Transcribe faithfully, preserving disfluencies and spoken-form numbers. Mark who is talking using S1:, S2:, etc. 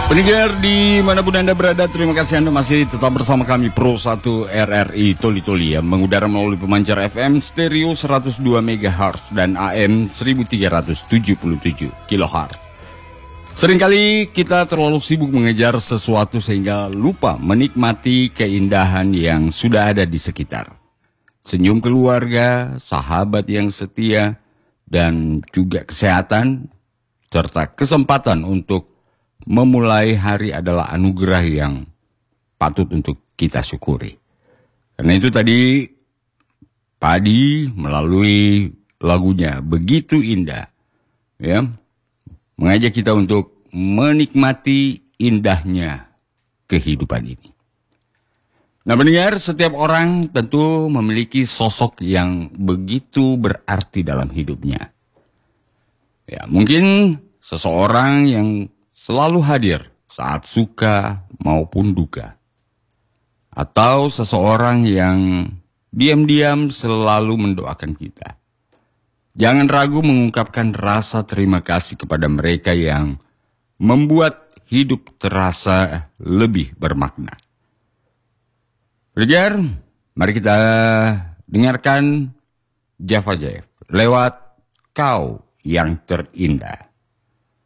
S1: Pendengar dimanapun Anda berada, terima kasih Anda masih tetap bersama kami Pro satu R R I Toli Toli yang mengudara melalui pemancar F M stereo seratus dua megahertz dan A M seribu tiga ratus tujuh puluh tujuh kilohertz. Seringkali kita terlalu sibuk mengejar sesuatu sehingga lupa menikmati keindahan yang sudah ada di sekitar. Senyum keluarga, sahabat yang setia, dan juga kesehatan, serta kesempatan untuk memulai hari adalah anugerah yang patut untuk kita syukuri. Karena itu tadi Padi melalui lagunya Begitu Indah, ya, mengajak kita untuk menikmati indahnya kehidupan ini. Nah pendengar, setiap orang tentu memiliki sosok yang begitu berarti dalam hidupnya. Ya, mungkin seseorang yang selalu hadir saat suka maupun duka. Atau seseorang yang diam-diam selalu mendoakan kita. Jangan ragu mengungkapkan rasa terima kasih kepada mereka yang membuat hidup terasa lebih bermakna. Pendengar, mari kita dengarkan Java Jive lewat Kau Yang Terindah.